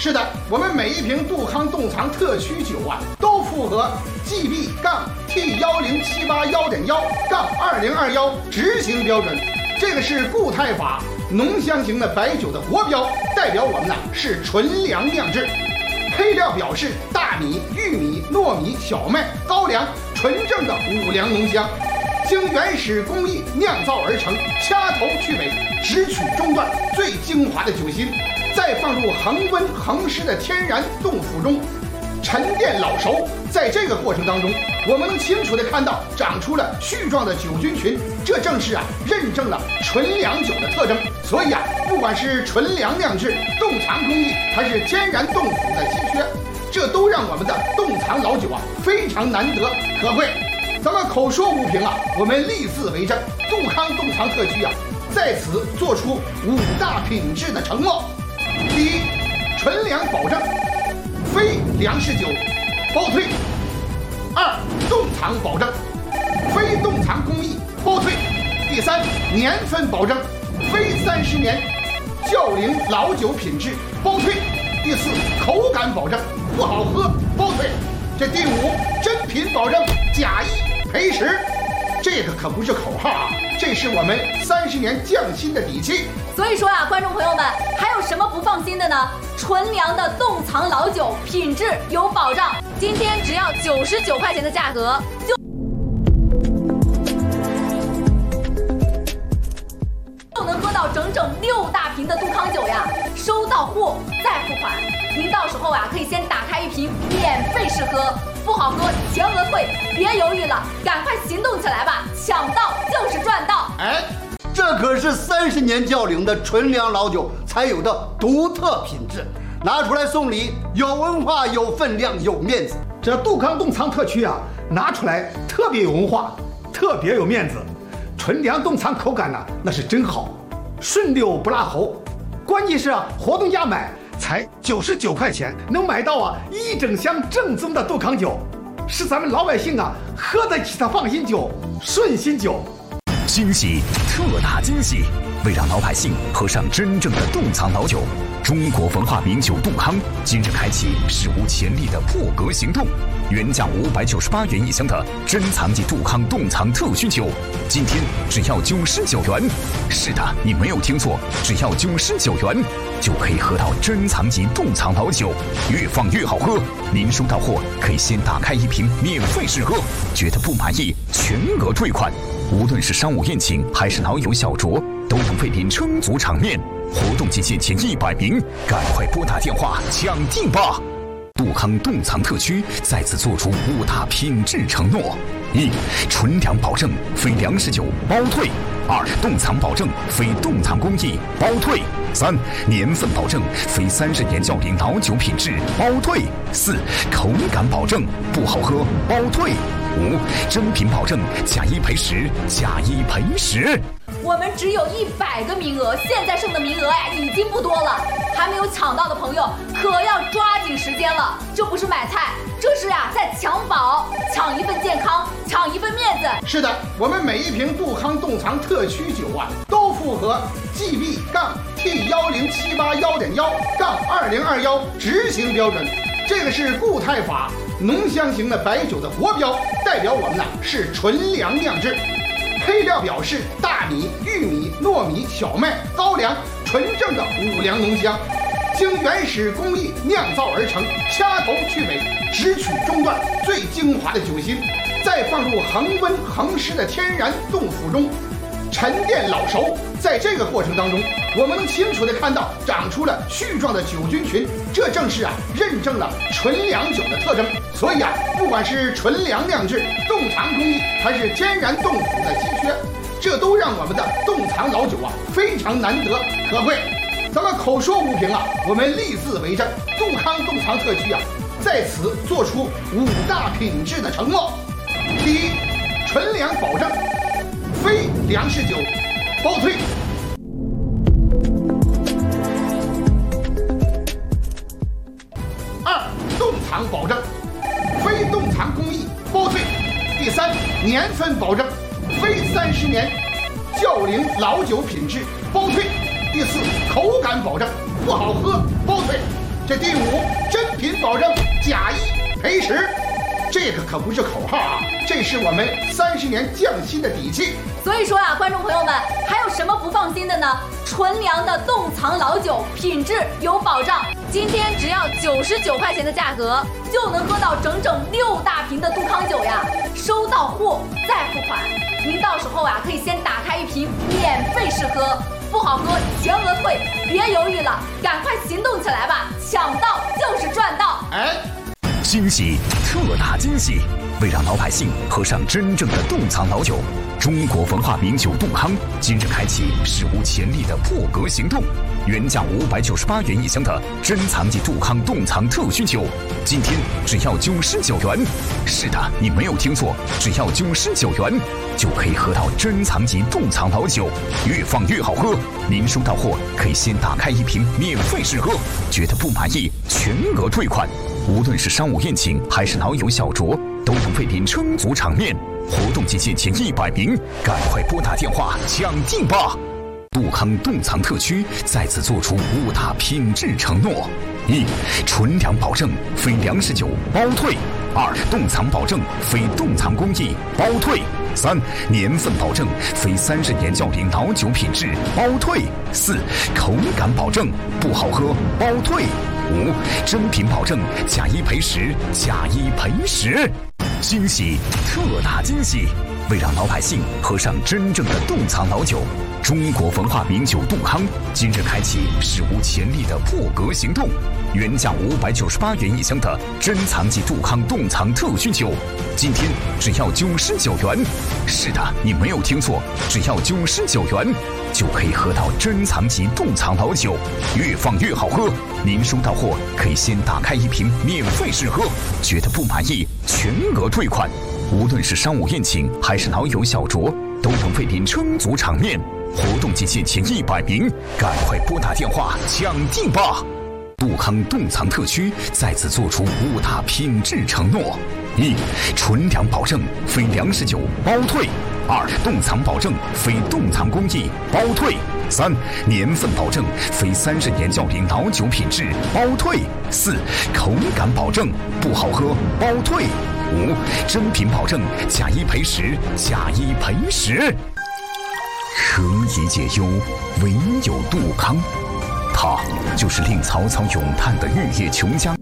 是的，我们每一瓶杜康冻藏特曲酒啊，都符合 GB-T10781.1-2021执行标准。这个是固态法浓香型的白酒的国标，代表我们是纯粮酿制。配料表示大米、玉米、糯米、小麦、高粱，纯正的五粮浓香，经原始工艺酿造而成，掐头去尾，只取中段最精华的酒心，再放入恒温恒湿的天然冻腐中沉淀老熟。在这个过程当中，我们能清楚地看到长出了絮状的酒菌群，这正是认证了纯粮酒的特征。所以不管是纯粮酿制、冻藏工艺，还是天然冻腐的稀缺，这都让我们的冻藏老酒非常难得可贵。咱们口说无凭我们立字为证，杜康冻藏特区在此做出5大品质的承诺。第一，纯粮保证，非粮食酒包退。2. 冻藏保证，非冻藏工艺包退。第3，年份保证，非30年窖龄老酒品质包退。第4，口感保证，不好喝包退。这第5，真品保证，假一赔10。这个可不是口号这是我们30年匠心的底气。 所以说观众朋友们，还有什么不放心的呢？纯粮的冻藏老酒品质有保障，今天只要99块钱的价格就能喝到整整6大瓶的杜康酒呀！收到货再付款，您到时候可以先打开1瓶免费试喝，不好喝全额退，别犹豫了，赶快行动起来吧！抢到就是赚到！ 这可是30年窖龄的纯粮老酒才有的独特品质，拿出来送礼，有文化、有分量、有面子。 这杜康冻藏特区拿出来特别有文化，特别有面子。纯粮冻藏口感那是真好，顺溜不辣喉。关键是活动价买才99块钱，能买到1整箱正宗的杜康酒，是咱们老百姓喝得起的放心酒、顺心酒。 惊喜，特大惊喜！为让老百姓喝上真正的冻藏老酒，中国文化名酒杜康今日开启史无前例的破格行动。原价598元一箱的珍藏级杜康冻藏特需酒，今天只要99元。是的，你没有听错，只要99元就可以喝到珍藏级冻藏老酒，越放越好喝。您收到货可以先打开1瓶免费试喝，觉得不满意全额退款。无论是商务宴请还是老友小酌，都能为您撑足场面。活动期限前100名，赶快拨打电话抢订吧！杜康冻藏特区再次做出5大品质承诺：1. 纯粮保证，非粮食酒包退；2. 冻藏保证，非冻藏工艺包退；3. 年份保证，非30年窖龄老酒品质包退；4. 口感保证，不好喝包退；5. 真品保证，假一赔10，假一赔10。 我们只有100个名额，现在剩的名额已经不多了，还没有抢到的朋友可要抓紧时间了。这不是买菜，这是在抢宝，抢一份健康，抢一份面子。 是的，我们每一瓶杜康冻藏特曲酒都符合 GB-T10781.1-2021执行标准。这个是固态法浓香型的白酒的国标，代表我们是纯粮酿制。配料表示大米、玉米、糯米、小麦、高粱，纯正的五粮浓香，经原始工艺酿造而成，掐头去尾，只取中段最精华的酒心，再放入恒温恒湿的天然冻腐中沉淀老熟。在这个过程当中，我们能清楚地看到长出了絮状的酒菌群，这正是认证了纯粮酒的特征。所以不管是纯粮酿制、冻藏工艺，还是天然冻腐的稀缺，这都让我们的冻藏老酒非常难得可贵。咱们口说无凭我们立字为证，杜康冻藏特区在此做出5大品质的承诺：第一，纯粮保证，非粮食酒包退； 2. 冻藏保证，非冻藏工艺包退；第3，年份保证，非30年窖龄老酒品质包退；第4，口感保证，不好喝包退。 这第5，真品保证，假1赔10。这个可不是口号啊，这是我们30年降薪的底气。 所以说啊，观众朋友们，还有什么不放心的呢？纯粮的冻藏老酒，品质有保障。今天只要99块钱的价格，就能喝到整整6大瓶的杜康酒呀！收到货再付款，您到时候啊可以先打开1瓶免费试喝，不好喝全额退，别犹豫了，赶快行动起来吧！抢到就是赚到！ 惊喜，特大惊喜！为让老百姓喝上真正的冻藏老酒，中国文化名酒杜康今日开启史无前例的破格行动。原价598元一箱的珍藏级杜康冻藏特需酒，今天只要99元。是的，你没有听错，只要99元就可以喝到珍藏级冻藏老酒，越放越好喝。您收到货可以先打开1瓶免费试喝，觉得不满意全额退款。无论是商务宴请还是老友小酌，都能为您撑足场面。活动期限前100名，赶快拨打电话抢订吧！杜康冻藏特区再次做出5大品质承诺：1. 纯粮保证，非粮食酒包退；2. 冻藏保证，非冻藏工艺包退；3. 年份保证，非30年较龄老酒品质包退；4. 口感保证，不好喝包退；5. 真品保证，假1赔10，假1赔10。惊喜，特大惊喜！为让老百姓喝上真正的冻藏老酒，中国文化名酒杜康今日开启史无前例的破格行动。原价598元一箱的珍藏级杜康冻藏特需酒，今天只要99元。是的，你没有听错，只要99元就可以喝到珍藏级冻藏老酒，越放越好喝。您收到货可以先打开1瓶免费试喝，觉得不满意全额退款。无论是商务宴请还是老友小酌，都能为您撑足场面。活动期限前100名，赶快拨打电话抢订吧！杜康冻藏特区再次做出5大品质承诺：1. 纯粮保证，非粮食酒包退；2. 冻藏保证，非冻藏工艺包退；3. 年份保证，非30年较龄老酒品质包退；4. 口感保证，不好喝包退；5. 真品保证，假1赔10，假1赔10。何以解忧，唯有杜康。他就是令曹操咏叹的玉液琼浆，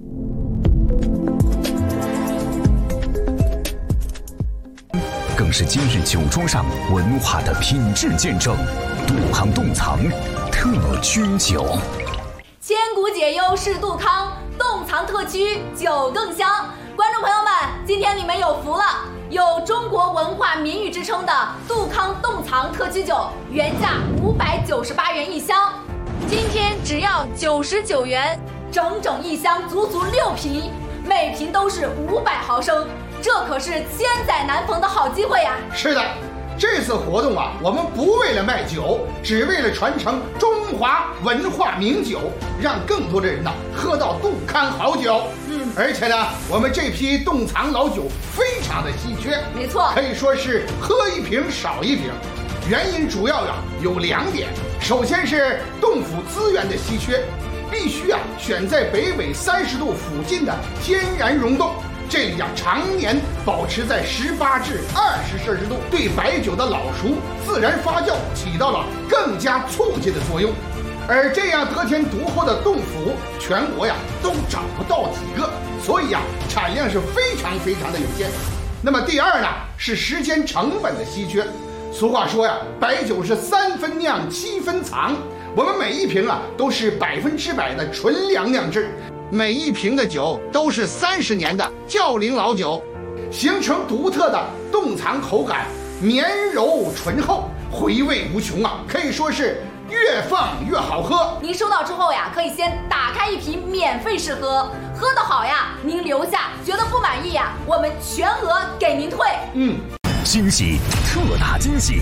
更是今日酒桌上文化的品质见证。杜康冻藏特需酒， 千古解忧是杜康，冻藏特区酒更香。观众朋友们，今天你们有福了，有中国文化名誉之称的杜康冻藏特区酒，原价598元一箱，今天只要99元，整整一箱，足足6瓶，每瓶都是500毫升，这可是千载难逢的好机会呀！ 是的，这次活动啊，我们不为了卖酒，只为了传承中华文化名酒，让更多的人呢喝到杜康好酒。而且呢，我们这批冻藏老酒非常的稀缺， 没错， 可以说是喝1瓶少1瓶。原因主要有2点，首先是冻府资源的稀缺，必须选在北纬30度附近的天然溶洞，这里常年保持在18至20摄氏度，对白酒的老熟自然发酵起到了更加促进的作用。而这样得天独厚的冻府，全国都找不到几个，所以产量是非常的有限。那么第2呢，是时间成本的稀缺。俗话说白酒是3分酿7分藏，我们每1瓶都是100%的纯粮酿制，每1瓶的酒都是30年的较龄老酒，形成独特的冻藏口感，绵柔醇厚，回味无穷可以说是越放越好喝。 您收到之后可以先打开1瓶免费试喝，喝得好您留下，觉得不满意我们全额给您退。 惊喜，特大惊喜！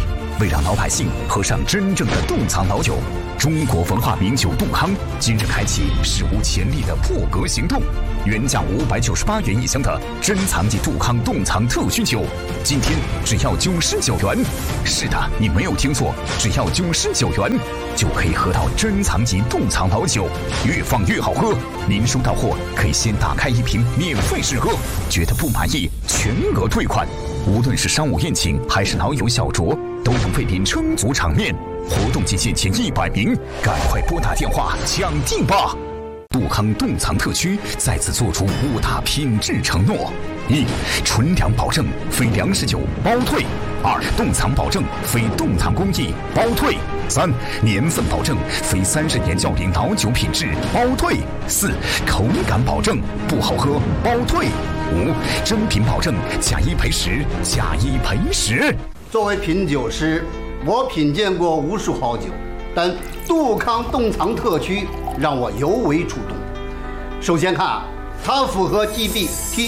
为让老百姓喝上真正的洞藏老酒，中国文化名酒杜康今日开启史无前例的破格行动。原价598元一箱的珍藏级杜康洞藏特需酒，今天只要99元。是的，你没有听错，只要99元就可以喝到珍藏级洞藏老酒，越放越好喝。您收到货可以先打开一瓶免费试喝，觉得不满意全额退款。无论是商务宴请还是老友小酌，都能为您撑足场面。活动期限前100名，赶快拨打电话抢订吧！杜康洞藏特区再次做出5大品质承诺：一、纯粮保证，非粮食酒包退；2、洞藏保证，非洞藏工艺包退；3、年份保证，非30年窖龄老酒品质包退；4、口感保证，不好喝包退；5、真品保证，假一赔10，假一赔10。 作为品酒师，我品鉴过无数好酒，但杜康洞藏特区让我尤为触动。首先看它符合 GB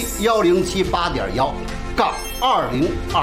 T1078.1-2022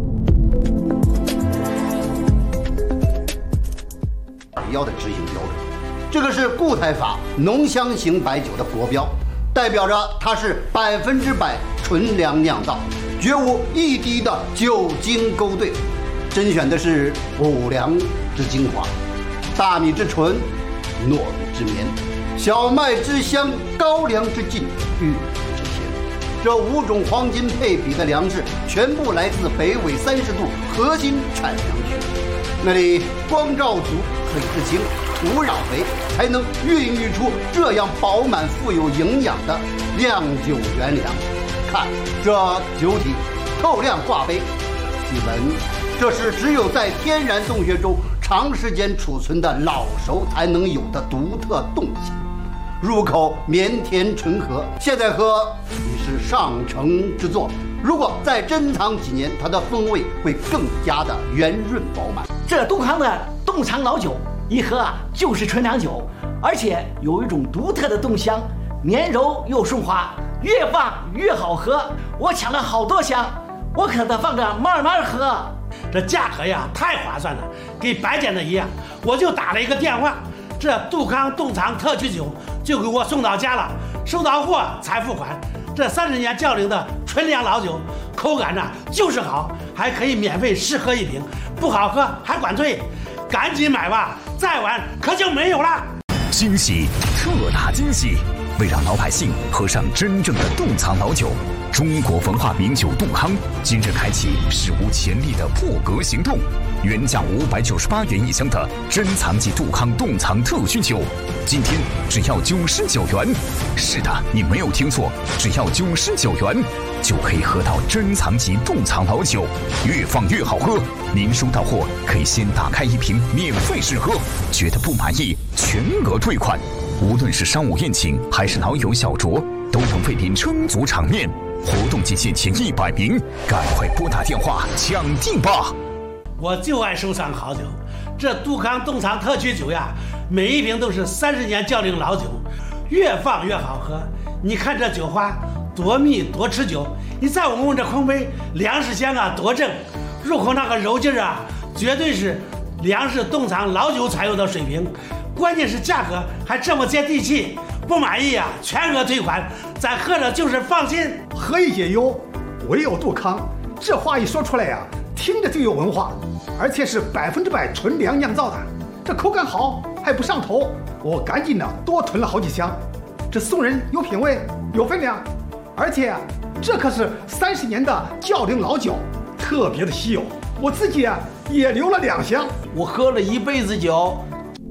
的执行标准，这个是固态法浓香型白酒的国标，代表着它是100%纯粮酿造，绝无一滴的酒精勾兑，甄选的是五粮之精华，大米之纯，糯米之绵，小麦之香，高粱之劲，玉米之鲜。这5种黄金配比的粮食全部来自北纬30度核心产粮区，那里光照足，水质清，土壤肥，才能孕育出这样饱满富有营养的酿酒原粮。看这酒体透亮挂杯，据闻这是只有在天然洞穴中长时间储存的老熟才能有的独特动性，入口绵甜醇和，现在喝已是上乘之作。如果再珍藏几年，它的风味会更加的圆润饱满。 这杜康的洞藏老酒一喝就是纯粮酒，而且有一种独特的洞香，绵柔又顺滑，越放越好喝。我抢了好多箱，我可得放着慢慢喝。 这价格呀太划算了，跟白捡的一样。我就打了一个电话，这杜康洞藏特区酒就给我送到家了，收到货才付款。这30年窖龄的纯粮老酒，口感呢就是好，还可以免费试喝一瓶，不好喝还管退，赶紧买吧，再晚可就没有了。 惊喜，特大惊喜！为让老百姓喝上真正的洞藏老酒，中国文化名酒杜康今日开启史无前例的破格行动。原价598元一箱的珍藏级杜康洞藏特需酒，今天只要99元。是的，你没有听错，只要99元就可以喝到珍藏级洞藏老酒，越放越好喝。您收到货可以先打开一瓶免费试喝，觉得不满意全额退款。无论是商务宴请还是老友小酌，都能为您撑足场面。活动期限前100名，赶快拨打电话抢订吧！ 我就爱收藏好酒，这杜康洞藏特区酒呀，每一瓶都是30年窖龄老酒，越放越好喝。你看这酒花多密多持久，你再闻闻这空杯，粮食香啊多正，入口那个柔劲啊，绝对是粮食洞藏老酒才有的水平。关键是价格还这么接地气，不满意啊全额退款，咱喝着就是放心。 何以解忧，唯有杜康。这话一说出来呀，听着就有文化，而且是100%纯粮酿造的，这口感好还不上头，我赶紧的多囤了好几箱。这送人有品位有分量，而且这可是30年的窖龄老酒，特别的稀有。我自己也留了2箱， 我喝了一辈子酒。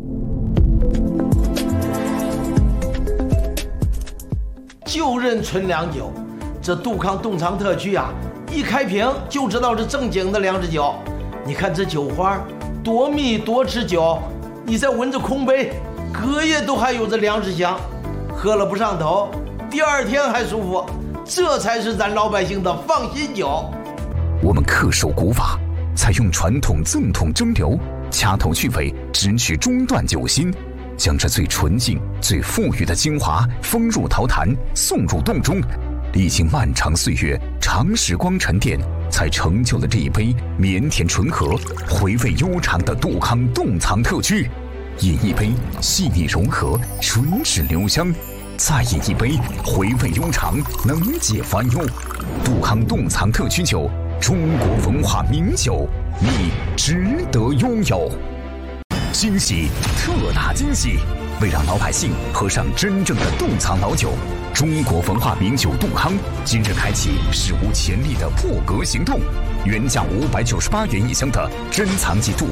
就认纯粮酒，这杜康洞藏特区一开瓶就知道是正经的粮食酒。你看这酒花多密多持久，你再闻着空杯，隔夜都还有着粮食香，喝了不上头，第2天还舒服，这才是咱老百姓的放心酒。 我们恪守古法，采用传统赠桶蒸馏，掐头去尾，只取中段酒心，将这最纯净、最馥郁的精华封入陶坛，送入洞中。历经漫长岁月、长时光沉淀， 才成就了这一杯绵甜醇和、回味悠长的杜康冻藏特曲。饮一杯细腻融合、纯质留香，再饮一杯回味悠长、能解烦忧。杜康冻藏特曲酒，中国文化名酒，你值得拥有。惊喜，特大惊喜！为让老百姓喝上真正的冻藏老酒，中国文化名酒杜康今日开启史无前例的破格行动，原价598元一箱的珍藏级杜